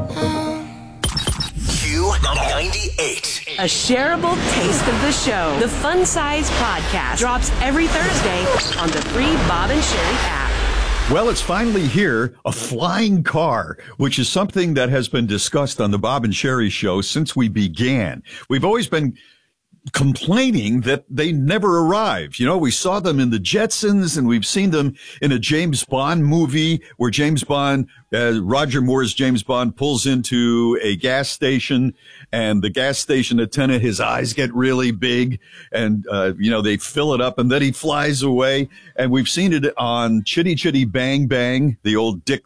Q98. A shareable taste of the show. The Fun Size Podcast drops every Thursday on the free Bob and Sherry app. Well, it's finally here, a flying car, which is something that has been discussed on the Bob and Sherry show since we began. We've always been complaining that they never arrive. You know, we saw them in the Jetsons, and we've seen them in a James Bond movie where James Bond, Roger Moore's James Bond, pulls into a gas station, and the gas station attendant, his eyes get really big, and, they fill it up, and then he flies away. And we've seen it on Chitty Chitty Bang Bang, the old Dick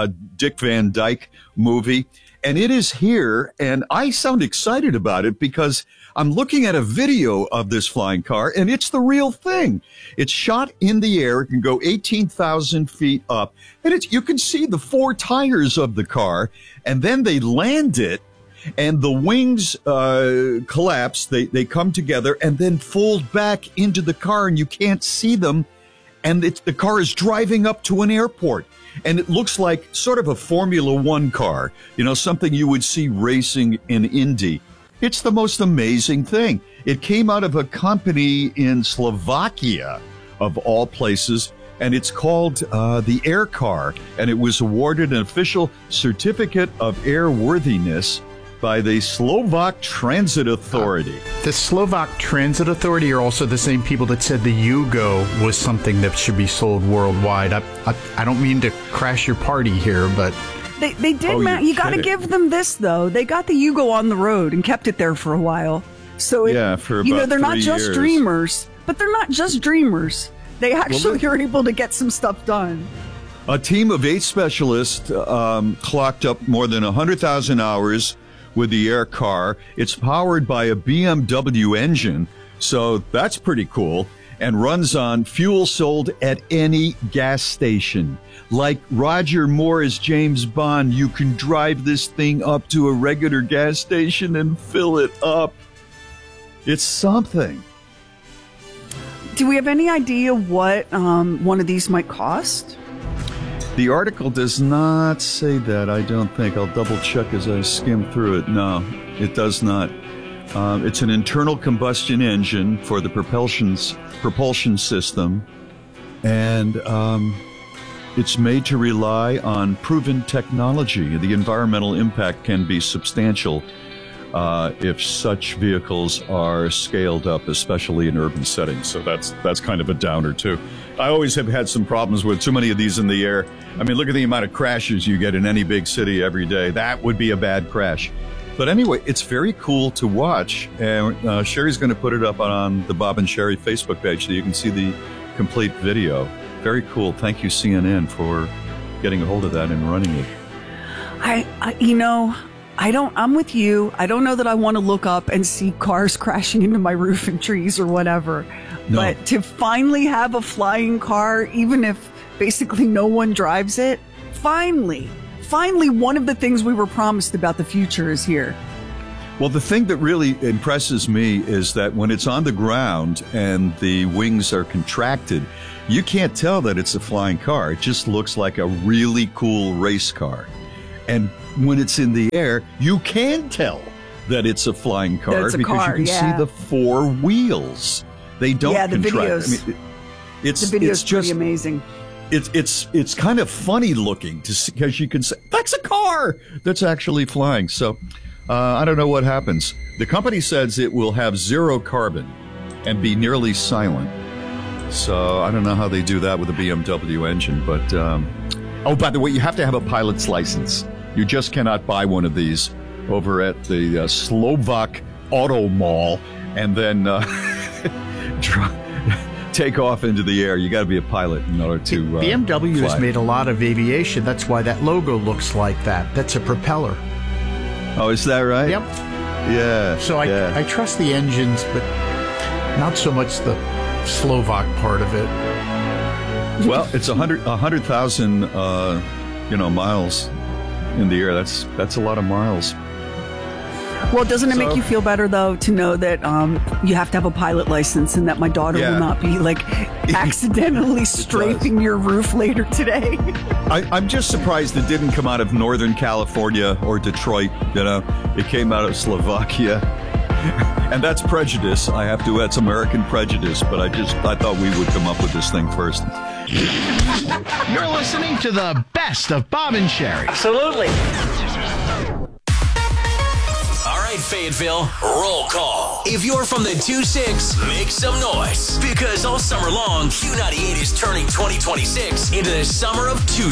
Van Dyke movie. And it is here, and I sound excited about it because I'm looking at a video of this flying car, and it's the real thing. It's shot in the air. It can go 18,000 feet up, and you can see the four tires of the car, and then they land it, and the wings collapse. They come together and then fold back into the car, and you can't see them, and the car is driving up to an airport. And it looks like sort of a Formula One car, something you would see racing in Indy. It's the most amazing thing. It came out of a company in Slovakia, of all places, and it's called the Air Car, and it was awarded an official certificate of airworthiness by the Slovak Transit Authority. The Slovak Transit Authority are also the same people that said the Yugo was something that should be sold worldwide. I don't mean to crash your party here, but... They did, Matt. You got to give them this, though. They got the Yugo on the road and kept it there for a while. So, for about they're not 3 just years. dreamers, but they're not just dreamers. They actually are able to get some stuff done. A team of 8 specialists clocked up more than 100,000 hours with the Air Car. It's powered by a BMW engine, so that's pretty cool, and runs on fuel sold at any gas station. Like Roger Moore's James Bond, you can drive this thing up to a regular gas station and fill it up. It's something. Do we have any idea what one of these might cost? The article does not say that, I don't think. I'll double check as I skim through it. No, it does not. It's an internal combustion engine for the propulsion system, and it's made to rely on proven technology. The environmental impact can be substantial if such vehicles are scaled up, especially in urban settings. So that's kind of a downer, too. I always have had some problems with too many of these in the air. I mean, look at the amount of crashes you get in any big city every day. That would be a bad crash. But anyway, it's very cool to watch. And Sherry's going to put it up on the Bob and Sherry Facebook page so you can see the complete video. Very cool. Thank you, CNN, for getting a hold of that and running it. I'm with you. I don't know that I want to look up and see cars crashing into my roof and trees or whatever. No. But to finally have a flying car, even if basically no one drives it, finally, one of the things we were promised about the future is here. Well, the thing that really impresses me is that when it's on the ground and the wings are contracted, you can't tell that it's a flying car. It just looks like a really cool race car. And when it's in the air, you can tell that it's a flying car because you can see the 4 wheels. They don't contract. The videos. I mean, it's just pretty amazing. It's kind of funny looking because you can say that's a car that's actually flying. So I don't know what happens. The company says it will have 0 carbon and be nearly silent. So I don't know how they do that with a BMW engine. But by the way, you have to have a pilot's license. You just cannot buy one of these over at the Slovak Auto Mall and then take off into the air. You got to be a pilot in order to BMW fly. has made a lot of aviation. That's why that logo looks like that. That's a propeller. Oh, is that right? Yep. Yeah. So I trust the engines, but not so much the Slovak part of it. Well, it's 100,000 miles in the air. That's a lot of miles. Well, doesn't it make you feel better, though, to know that you have to have a pilot license and that my daughter will not be, accidentally strafing your roof later today? I'm just surprised it didn't come out of Northern California or Detroit, It came out of Slovakia. And that's prejudice. I have to, that's American prejudice, but I thought we would come up with this thing first. You're listening to the best of Bob and Sherry. Absolutely. All right, Fayetteville, roll call. If you're from the 2-6, make some noise. Because all summer long, Q98 is turning 2026 into the summer of 2-6.